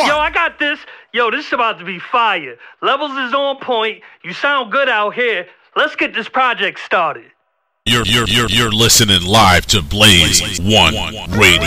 Yo, I got this. Yo, this is about to be fire. Levels is on point. You sound good out here. Let's get this project started. You're listening live to Blaze One Radio.